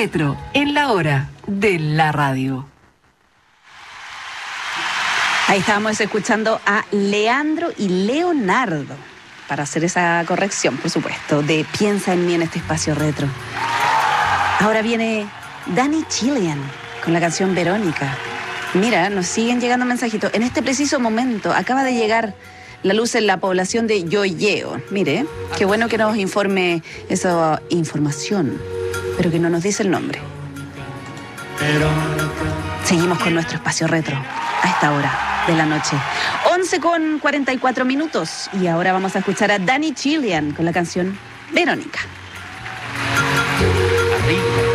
Retro, en la hora de la radio. Ahí estábamos escuchando a Leandro y Leonardo, para hacer esa corrección, por supuesto, de Piensa en mí en este espacio retro. Ahora viene Danny Chilean con la canción Verónica. Mira, nos siguen llegando mensajitos. En este preciso momento acaba de llegar la luz en la población de Yoyeo. Mire, qué bueno que nos informe esa información, pero que no nos dice el nombre. Seguimos con nuestro espacio retro a esta hora de la noche. 11:44 minutos. Y ahora vamos a escuchar a Danny Chilean con la canción Verónica.